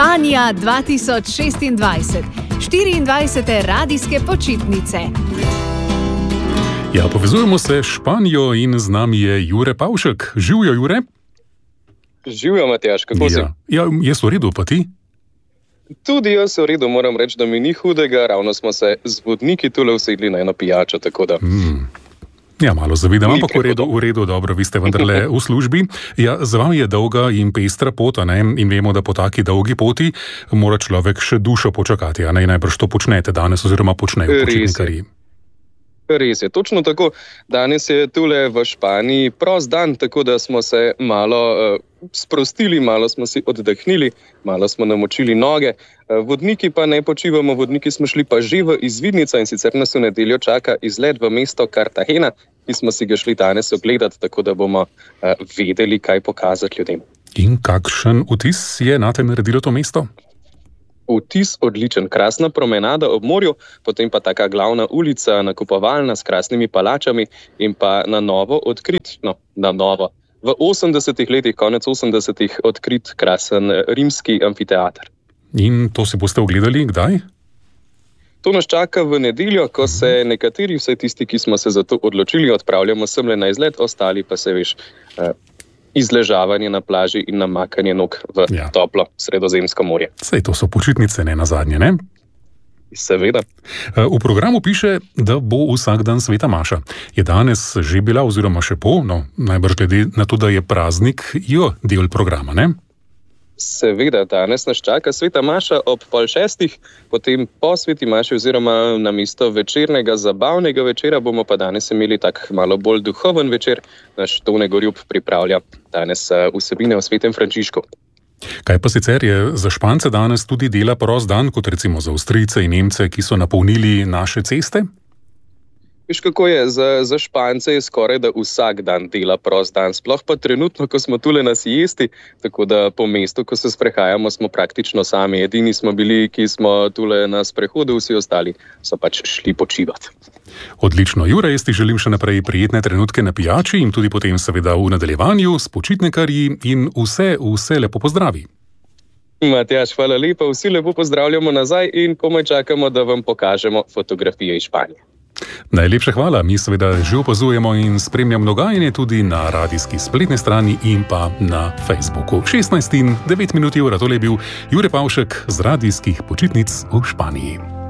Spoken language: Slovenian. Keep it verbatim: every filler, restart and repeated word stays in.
Španija dva tisoč šestindvajset, štiriindvajsete radijske počitnice. Ja, povezujemo se s Španijo in z nami je Jure Pavšek. Živjo, Jure? Živjo, Matjaž, kako si? Ja, ja, jaz v redu, pa ti? Tudi jaz v redu, moram reči, da mi ni hudega, ravno smo se z vodniki tule usedli na eno pijačo, tako da... Mm. Ja, malo zavidam, ampak v redu, v redu, dobro, vi ste vendarle v službi. Ja, za vami je dolga in pestra pot, ne? In vemo, da po taki dolgi poti mora človek še dušo počakati, a ne? Najbrž to počnete danes oziroma počnejo počitnikarji. Res je, točno tako. Danes je tule v Španiji prost dan, tako da smo se malo uh, sprostili, malo smo si oddahnili, malo smo namočili noge. Uh, vodniki pa ne počivamo, vodniki smo šli pa že v izvidnico in sicer nas v nedeljo čaka izlet v mesto Cartagena, ki smo si ga šli danes ogledati, tako da bomo uh, vedeli, kaj pokazati ljudem. In kakšen vtis je nate naredilo to mesto? Vtis odličen, krasna promenada ob morju, potem pa taka glavna ulica, nakupovalna s krasnimi palačami in pa na novo odkrit, no, na novo, v osemdesetih letih, konec osemdesetih, odkrit krasen rimski amfiteater. In to si boste ogledali kdaj? To nas čaka v nedeljo, ko se nekateri, vse tisti, ki smo se za to odločili, odpravljamo semle na izlet, ostali pa se veš... Eh, izležavanje na plaži in namakanje nog v ja. toplo Sredozemsko morje. Sej to so počitnice, ne nazadnje, ne? Seveda. V programu piše, da bo vsak dan sveta maša. Je danes že bila oziroma še po, no, najbrž glede na to, da je praznik, jo del programa, ne? Seveda, danes nas čaka sveta maša ob pol šestih, potem po sveti maši oziroma namesto večernega zabavnega večera bomo pa danes imeli tak malo bolj duhoven večer. Naš Tone Gorjup pripravlja danes vsebine o svetem Frančišku. Kaj pa sicer je za Špance danes tudi dela prost dan, kot recimo za Avstrijce in Nemce, ki so napolnili naše ceste? Veš, kako je, za, za Špance je skoraj da vsak dan dela prost dan, sploh pa trenutno, ko smo tule na siesti, tako da po mestu, ko se sprehajamo, smo praktično sami. Edini smo bili, ki smo tule na sprehodu, vsi ostali so pač šli počivati. Odlično, Jure, jaz ti želim še naprej prijetne trenutke na pijači in tudi potem seveda v nadaljevanju s počitnikarji in vse, vse lepo pozdravi. Matjaž, hvala lepa, vsi lepo pozdravljamo nazaj in komaj čakamo, da vam pokažemo fotografije iz Španije. Najlepša hvala, mi seveda že opazujemo in spremljamo dogajanje tudi na radijski spletni strani in pa na Facebooku. šestnajst in devet minut ura, tole je bil Jure Pavšek z radijskih počitnic v Španiji.